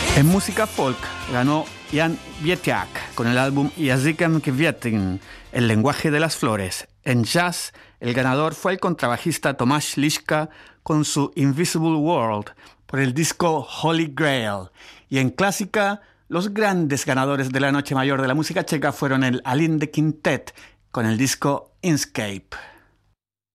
En música folk ganó Jan Wietiak con el álbum Językiem kwiecin, El lenguaje de las flores. En jazz, el ganador fue el contrabajista Tomáš Liška con su Invisible World por el disco Holy Grail. Y en clásica, los grandes ganadores de la noche mayor de la música checa fueron el Alinde Quintet con el disco Inscape.